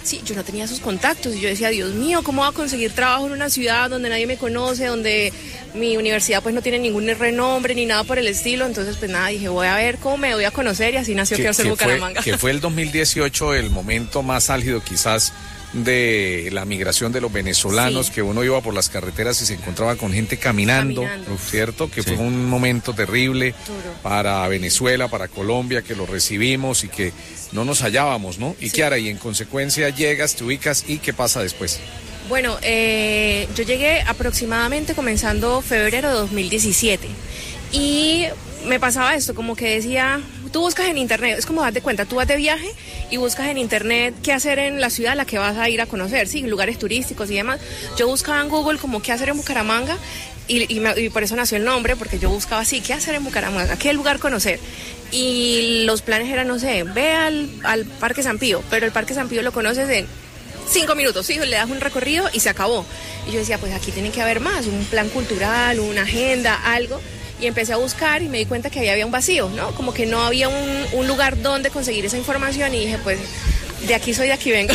Sí, yo no tenía esos contactos y yo decía, Dios mío, ¿cómo voy a conseguir trabajo en una ciudad donde nadie me conoce, donde mi universidad pues no tiene ningún renombre ni nada por el estilo? Entonces pues nada, dije, voy a ver cómo me voy a conocer y así nació Quiero Ser Bucaramanga. Que fue el 2018 el momento más álgido quizás de la migración de los venezolanos, que uno iba por las carreteras y se encontraba con gente caminando. ¿Cierto? Que fue un momento terrible para Venezuela, para Colombia, que lo recibimos y que no nos hallábamos, ¿no? Y Kiara, y en consecuencia llegas, te ubicas, ¿y qué pasa después? Bueno, yo llegué aproximadamente comenzando febrero de 2017 y me pasaba esto, como que decía, tú buscas en internet, es como darte cuenta, tú vas de viaje y buscas en internet qué hacer en la ciudad a la que vas a ir a conocer, sí, lugares turísticos y demás. Yo buscaba en Google como qué hacer en Bucaramanga y por eso nació el nombre, porque yo buscaba así, qué hacer en Bucaramanga, qué lugar conocer. Y los planes eran, no sé, ve al Parque San Pío, pero el Parque San Pío lo conoces en 5 minutos, sí, le das un recorrido y se acabó. Y yo decía, pues aquí tiene que haber más, un plan cultural, una agenda, algo. Y empecé a buscar y me di cuenta que había un vacío, ¿no? Como que no había un lugar donde conseguir esa información y dije, pues, de aquí soy, de aquí vengo.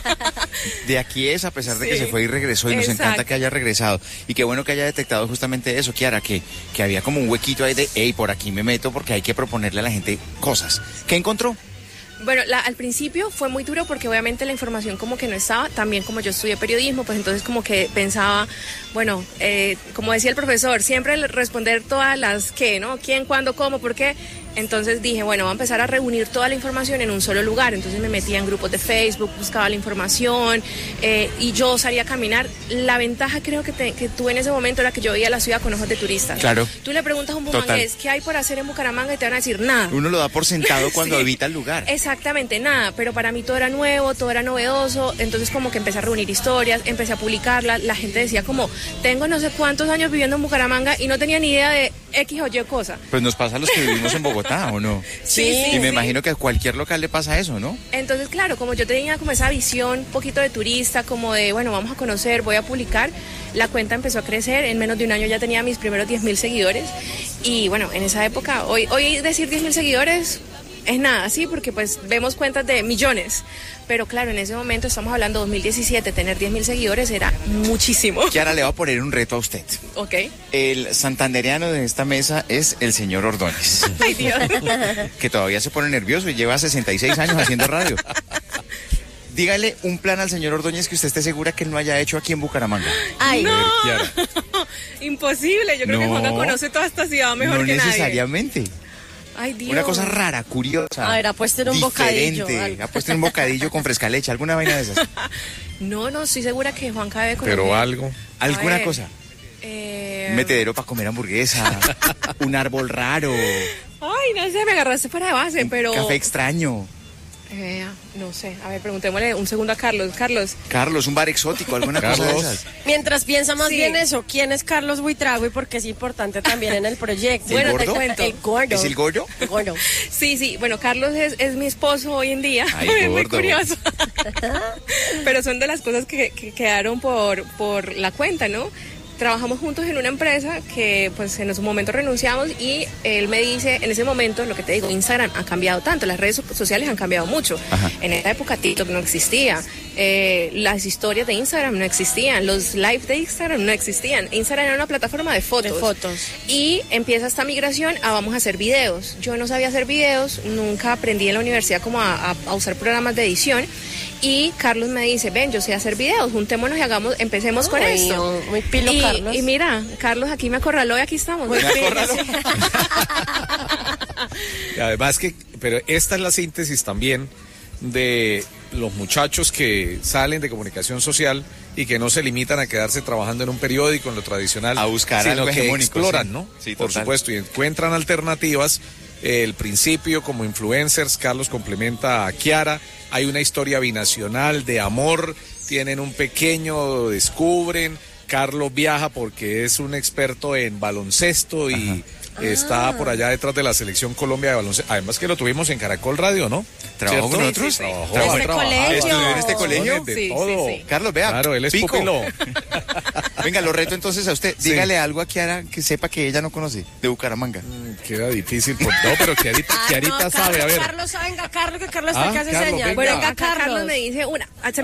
De aquí es, a pesar de que se fue y regresó, y nos encanta que haya regresado. Y qué bueno que haya detectado justamente eso, Kiara, que había como un huequito ahí de, hey, por aquí me meto porque hay que proponerle a la gente cosas. ¿Qué encontró? Bueno, al principio fue muy duro porque obviamente la información como que no estaba, también como yo estudié periodismo, pues entonces como que pensaba, bueno, como decía el profesor, siempre responder todas las qué, ¿no? ¿Quién, cuándo, cómo, por qué? Entonces dije, bueno, voy a empezar a reunir toda la información en un solo lugar. Entonces me metía en grupos de Facebook, buscaba la información y yo salía a caminar. La ventaja creo que tuve en ese momento era que yo veía la ciudad con ojos de turistas. Claro. Tú le preguntas a un bumangués, ¿qué hay por hacer en Bucaramanga? Y te van a decir, nada. Uno lo da por sentado cuando habita el lugar. Exactamente, nada. Pero para mí todo era nuevo, todo era novedoso. Entonces como que empecé a reunir historias, empecé a publicarlas. La gente decía como, tengo no sé cuántos años viviendo en Bucaramanga y no tenía ni idea de X o Y cosa. Pues nos pasa a los que vivimos en Bogotá, ¿o no? Sí. Y me imagino que a cualquier local le pasa eso, ¿no? Entonces, claro, como yo tenía como esa visión un poquito de turista, como de, bueno, vamos a conocer, voy a publicar, la cuenta empezó a crecer. En menos de un año ya tenía mis primeros 10,000 seguidores. Y bueno, en esa época, hoy decir 10,000 seguidores es nada, sí, porque pues vemos cuentas de millones. Pero claro, en ese momento, estamos hablando de 2017, tener 10,000 seguidores era muchísimo. Kiara, le va a poner un reto a usted. Ok. El santandereano de esta mesa es el señor Ordóñez. Ay, Dios. Que todavía se pone nervioso y lleva 66 años haciendo radio. Dígale un plan al señor Ordóñez que usted esté segura que él no haya hecho aquí en Bucaramanga. ¡Ay, no! Imposible, yo creo que Juanca conoce toda esta ciudad mejor que nadie. No necesariamente. Ay, Dios. Una cosa rara, curiosa. A ver, apuesten un bocadillo. Apuesten un bocadillo con fresca leche, alguna vaina de esas. No, estoy segura que Juanca debe conocer. Pero algo. ¿Alguna cosa? Un metedero para comer hamburguesa, un árbol raro. Ay, no sé, me agarraste para de base, pero... Café extraño. No sé, a ver, preguntémosle un segundo a Carlos. Carlos, un bar exótico, alguna cosa de esas. Mientras piensa más bien eso, ¿quién es Carlos Buitrago y por qué es importante también en el proyecto? Bueno, gordo? te cuento. El gordo. ¿Es el gordo? El gordo. Sí, bueno, Carlos es mi esposo hoy en día. Ay, es muy gordo. curioso. Pero son de las cosas que quedaron por la cuenta, ¿no? Trabajamos juntos en una empresa que pues en su momento renunciamos y él me dice, en ese momento, lo que te digo, Instagram ha cambiado tanto, las redes sociales han cambiado mucho. Ajá. En esa época TikTok no existía, las historias de Instagram no existían, los live de Instagram no existían. Instagram era una plataforma de fotos. Y empieza esta migración a vamos a hacer videos. Yo no sabía hacer videos, nunca aprendí en la universidad como a usar programas de edición. Y Carlos me dice, ven, yo sé hacer videos, juntémonos y empecemos con esto. Muy pilo, Carlos. Y mira, Carlos aquí me acorraló y aquí estamos. Me acorraló. Y además pero esta es la síntesis también de los muchachos que salen de comunicación social y que no se limitan a quedarse trabajando en un periódico, en lo tradicional, a buscar sino algo que hegemónico, exploran, sí. ¿no? Sí, por total. supuesto, y encuentran alternativas. El principio como influencers, Carlos complementa a Kiara, hay una historia binacional de amor, tienen un pequeño, descubren, Carlos viaja porque es un experto en baloncesto y está por allá detrás de la selección Colombia de baloncesto, además que lo tuvimos en Caracol Radio, ¿no? ¿Trabajó con nosotros? Sí. Trabajó, ¿Estudió en este colegio? de Sí, todo. sí. Carlos, vea, Claro, él es pico. pupilo. Venga, lo reto entonces a usted. Sí. Dígale algo a Kiara que sepa que ella no conoce, de Bucaramanga. Queda difícil, no, pero Kiarita No, sabe, a ver. Carlos, venga, Carlos, que Carlos está que hace Carlos, señal. venga. Bueno, Venga, acá Carlos Carlos. me dice una.